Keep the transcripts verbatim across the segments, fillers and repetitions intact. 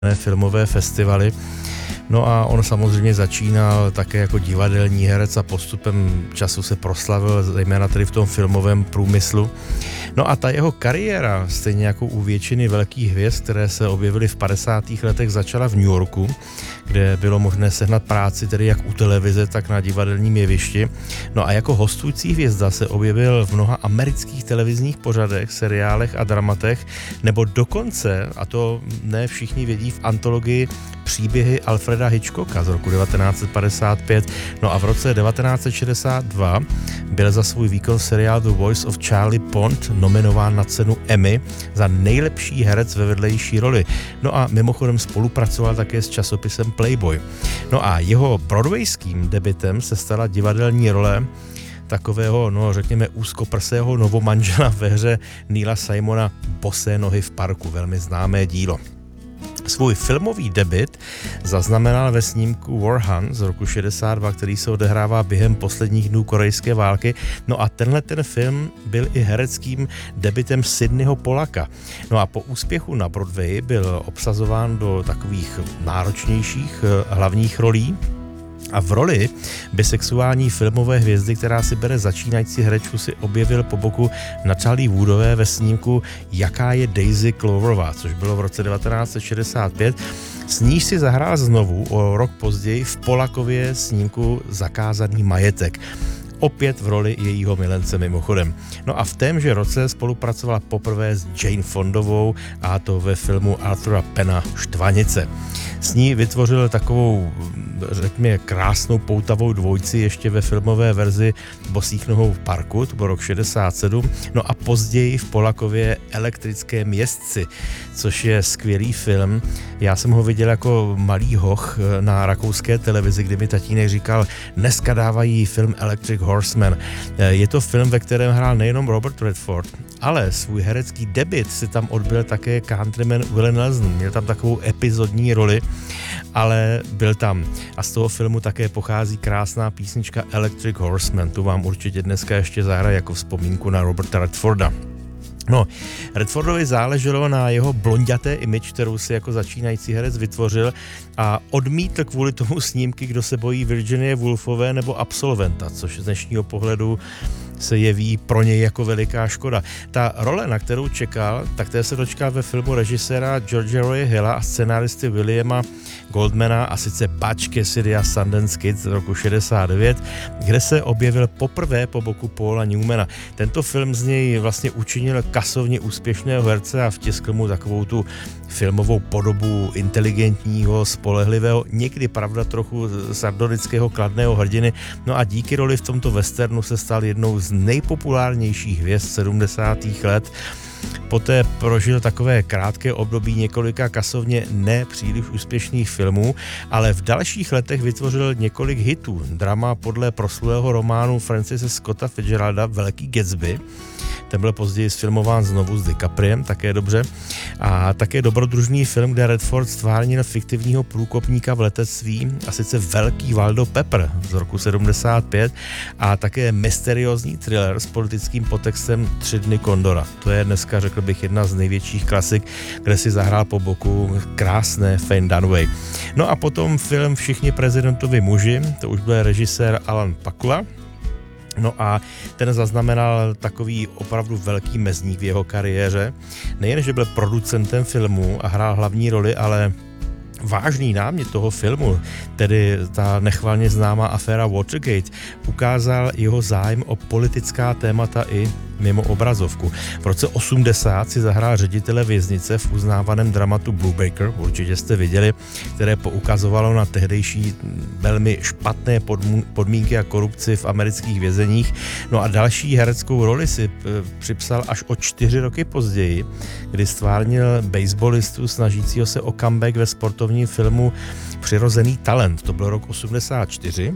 filmové festivaly. No a on samozřejmě začínal také jako divadelní herec a postupem času se proslavil, zejména tedy v tom filmovém průmyslu. No a ta jeho kariéra, stejně jako u většiny velkých hvězd, které se objevily v padesátých letech, začala v New Yorku, kde bylo možné sehnat práci tedy jak u televize, tak na divadelním jevišti. No a jako hostující hvězda se objevil v mnoha amerických televizních pořadech, seriálech a dramatech, nebo dokonce, a to ne všichni vědí, v antologii Příběhy Alfreda Hitchcocka z roku devatenáct set padesát pět. No a v roce devatenáct set šedesát dva byl za svůj výkon v seriálu The Voice of Charlie Pond nominován na cenu Emmy za nejlepší herec ve vedlejší roli. No a mimochodem spolupracoval také s časopisem Playboy. No a jeho broadwayským debutem se stala divadelní role takového, no řekněme, úzkoprsého novomanžela ve hře Neila Simona Bosé nohy v parku, velmi známé dílo. Svůj filmový debut zaznamenal ve snímku War Hunt z roku šedesát dva, který se odehrává během posledních dnů korejské války. No a tenhle ten film byl i hereckým debutem Sidneyho Pollacka. No a po úspěchu na Broadway byl obsazován do takových náročnějších hlavních rolí. A v roli bisexuální filmové hvězdy, která si bere začínající herečku, si objevil po boku Natalie Woodové ve snímku Jaká je Daisy Cloverová, což bylo v roce devatenáct set šedesát pět. S níž si zahrál znovu o rok později v Pollackově snímku Zakázaný majetek. Opět v roli jejího milence mimochodem. No a v témže roce spolupracovala poprvé s Jane Fondovou, a to ve filmu Arthura Penna Štvanice. S ní vytvořil takovou, řekněme, krásnou poutavou dvojici ještě ve filmové verzi Bosých nohou v parku, to byl rok šedesát sedm, no a později v Pollackově Elektrickém jezdci, což je skvělý film. Já jsem ho viděl jako malý hoch na rakouské televizi, kdy mi tatínek říkal, dneska dávají film Electric Horseman. Je to film, ve kterém hrál nejenom Robert Redford, ale svůj herecký debut si tam odbyl také countryman Willie Nelson. Měl tam takovou epizodní roli, ale byl tam. A z toho filmu také pochází krásná písnička Electric Horseman. Tu vám určitě dneska ještě zahraje jako vzpomínku na Roberta Redforda. No, Redfordovi záleželo na jeho blonďaté image, kterou si jako začínající herec vytvořil, a odmítl kvůli tomu snímky Kdo se bojí Virginie Woolfové nebo Absolventa, což z dnešního pohledu se jeví pro něj jako veliká škoda. Ta role, na kterou čekal, tak té se dočkal ve filmu režiséra George Roye Hilla a scenáristy Williama Goldmana, a sice Butch Cassidy a Sundance Kid z roku šedesát devět, kde se objevil poprvé po boku Paula Newmana. Tento film z něj vlastně učinil kasovně úspěšného herce a vtiskl mu takovou tu filmovou podobu inteligentního, spolehlivého, někdy pravda trochu sardonického, kladného hrdiny. No a díky roli v tomto westernu se stal jednou z nejpopulárnějších hvězd sedmdesátých let. Poté prožil takové krátké období několika kasovně nepříliš úspěšných filmů, ale v dalších letech vytvořil několik hitů. Drama podle proslulého románu Francise Scotta Fitzgeralda Velký Gatsby. Ten byl později sfilmován znovu s DiCapriem, také dobře. A také dobrodružný film, kde Redford stvárnil fiktivního průkopníka v letectví, a sice Velký Waldo Pepper z roku sedmdesát pět, a také mysteriózní thriller s politickým podtextem Tři dny Kondora. To je dneska, řekl bych, jedna z největších klasik, kde si zahrál po boku krásné Faye Dunaway. No a potom film Všichni prezidentovi muži, to už byl režisér Alan Pakula. No a ten zaznamenal takový opravdu velký mezník v jeho kariéře. Nejen, že byl producentem filmu a hrál hlavní roli, ale vážný námět toho filmu, tedy ta nechvalně známá aféra Watergate, ukázal jeho zájem o politická témata i mimo obrazovku. V roce osmdesát si zahrál ředitele věznice v uznávaném dramatu Blue Baker, určitě jste viděli, které poukazovalo na tehdejší velmi špatné podmínky a korupci v amerických vězeních. No a další hereckou roli si připsal až o čtyři roky později, kdy stvárnil baseballistu snažícího se o comeback ve sportovním filmu Přirozený talent. To byl rok osmdesát čtyři.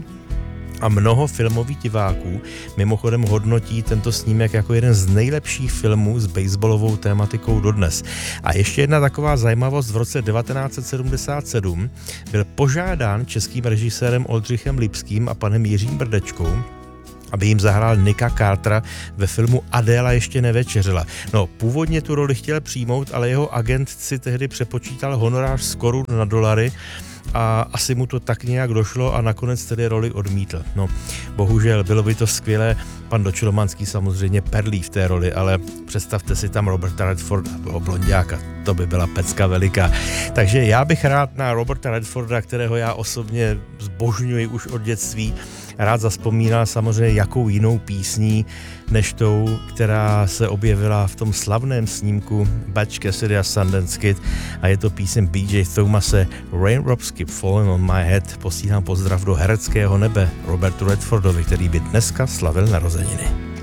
A mnoho filmových diváků mimochodem hodnotí tento snímek jako jeden z nejlepších filmů s baseballovou tématikou dodnes. A ještě jedna taková zajímavost, v roce devatenáct set sedmdesát sedm byl požádán českým režisérem Oldřichem Lipským a panem Jiřím Brdečkou, aby jim zahrál Nicka Cartera ve filmu Adéla ještě nevečeřila. No, původně tu roli chtěl přijmout, ale jeho agent si tehdy přepočítal honorář z korun na dolary a asi mu to tak nějak došlo a nakonec tedy roli odmítl. No, bohužel, bylo by to skvělé, pan Dočilomanský samozřejmě perlí v té roli, ale představte si tam Roberta Redforda, toho blonďáka, to by byla pecka veliká. Takže já bych rád na Roberta Redforda, kterého já osobně zbožňuji už od dětství, rád zavzpomínal samozřejmě jakou jinou písní, než tou, která se objevila v tom slavném snímku Butch Cassidy a Sundance Kid, a je to píseň B J Thomase Raindrops Keep Falling on My Head. Posílám pozdrav do hereckého nebe Robertu Redfordovi, který by dneska slavil narozeniny.